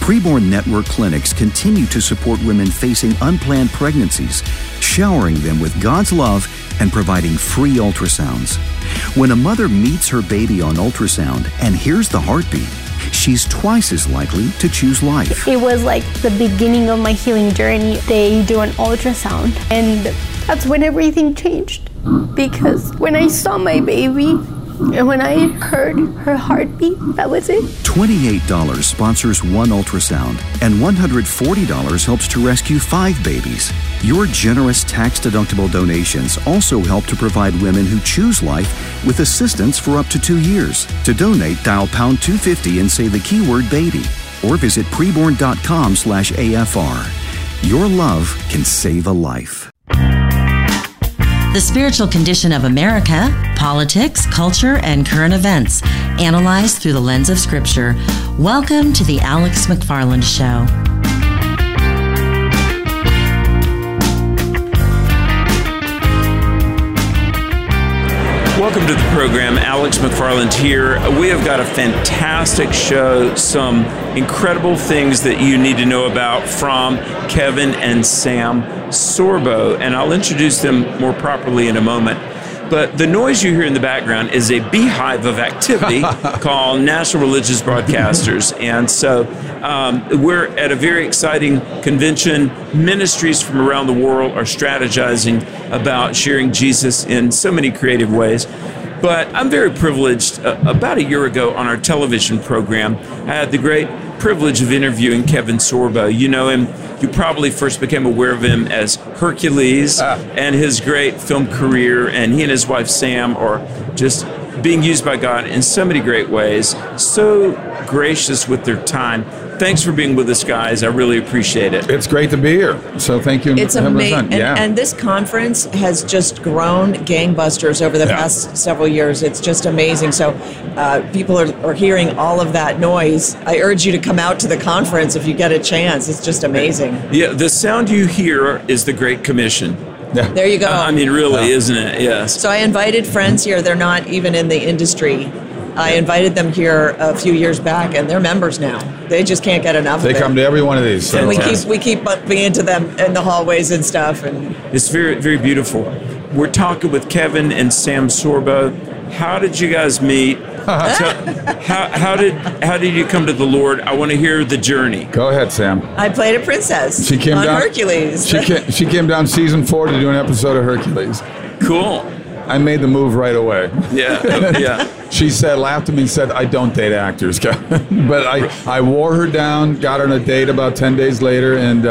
Preborn Network clinics continue to support women facing unplanned pregnancies, showering them with God's love and providing free ultrasounds. When a mother meets her baby on ultrasound and hears the heartbeat, she's twice as likely to choose life. It was like the beginning of my healing journey. They do an ultrasound, and that's when everything changed. Because when I saw my baby, and when I heard her heartbeat, that was it. $28 sponsors one ultrasound, and $140 helps to rescue 5 babies. Your generous tax-deductible donations also help to provide women who choose life with assistance for up to 2 years. To donate, dial pound 250 and say the keyword baby, or visit preborn.com/AFR. Your love can save a life. The spiritual condition of America, politics, culture, and current events, analyzed through the lens of Scripture. Welcome to the Alex McFarland Show. Welcome to the program. Alex McFarland here. We have got a fantastic show, some incredible things that you need to know about from Kevin and Sam Sorbo, and I'll introduce them more properly in a moment. But the noise you hear in the background is a beehive of activity called National Religious Broadcasters. And so we're at a very exciting convention. Ministries from around the world are strategizing about sharing Jesus in so many creative ways. But I'm very privileged. About a year ago on our television program, I had the great privilege of interviewing Kevin Sorbo. You know him. You probably first became aware of him as Hercules and his great film career. And he and his wife, Sam, are just being used by God in so many great ways. So gracious with their time. Thanks for being with us, guys. I really appreciate it. It's great to be here. So thank you. It's amazing. And this conference has just grown gangbusters over the past several years. It's just amazing. So people are hearing all of that noise. I urge you to come out to the conference if you get a chance. It's just amazing. Yeah, the sound you hear is the Great Commission. Yeah. There you go. I mean, really, isn't it? Yes. So I invited friends here. They're not even in the industry. I invited them here a few years back, and they're members now. They just can't get enough of it. They come to every one of these. So. And we keep bumping into them in the hallways and stuff. And it's very, very beautiful. We're talking with Kevin and Sam Sorbo. How did you guys meet? How did you come to the Lord? I want to hear the journey. Go ahead, Sam. I played a princess on Hercules. She came down season 4 to do an episode of Hercules. Cool. I made the move right away. Yeah. She laughed at me and said, I don't date actors. But I wore her down, got her on a date about 10 days later, and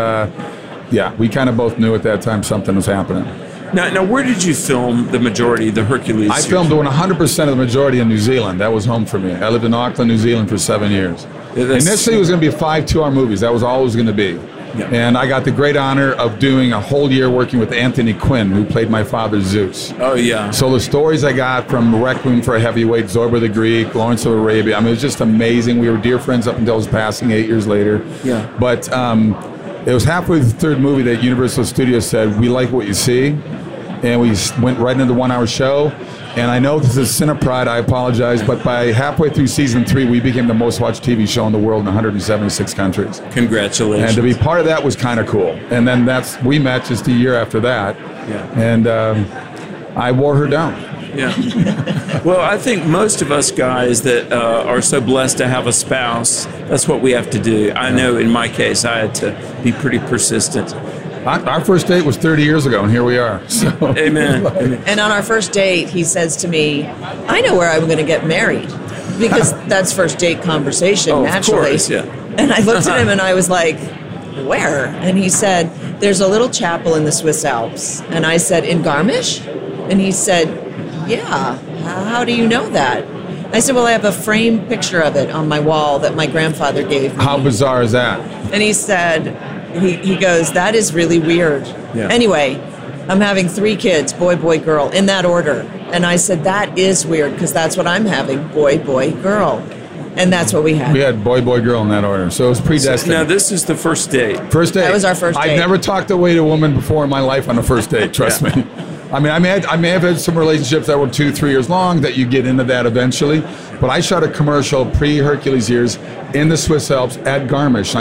we kind of both knew at that time something was happening. Now, where did you film the majority of the Hercules series? I filmed 100% of the majority in New Zealand. That was home for me. I lived in Auckland, New Zealand for 7 years. Initially, it was going to be 5 2-hour movies. That was all it was going to be. Yeah. And I got the great honor of doing a whole year working with Anthony Quinn, who played my father, Zeus. Oh, yeah. So the stories I got from Requiem for a Heavyweight, Zorba the Greek, Lawrence of Arabia, I mean, it was just amazing. We were dear friends up until his passing 8 years later. Yeah. But it was halfway through the third movie that Universal Studios said, we like what you see. And we went right into the 1-hour show. And I know this is sin of pride, I apologize, but by halfway through season 3, we became the most watched TV show in the world in 176 countries. Congratulations. And to be part of that was kind of cool. And then we met just a year after that. Yeah. And I wore her down. Yeah. Well, I think most of us guys that are so blessed to have a spouse, that's what we have to do. I know in my case, I had to be pretty persistent. Our first date was 30 years ago, and here we are. So. Amen. And on our first date, he says to me, I know where I'm going to get married. Because that's first date conversation, naturally. Of course, yeah. And I looked at him and I was like, where? And he said, there's a little chapel in the Swiss Alps. And I said, in Garmisch? And he said, yeah. How do you know that? I said, well, I have a framed picture of it on my wall that my grandfather gave me. How bizarre is that? And he said, he goes, that is really weird. Yeah. Anyway, I'm having 3 kids, boy, boy, girl, in that order. And I said, that is weird, because that's what I'm having, boy, boy, girl. And that's what we had. We had boy, boy, girl in that order. So it was predestined. Now, this is the first date. First date. That was our first date. I've never talked away to a woman before in my life on a first date, trust me. I mean, I may have had some relationships that were 2-3 years long that you get into that eventually. But I shot a commercial pre-Hercules years in the Swiss Alps at Garmisch.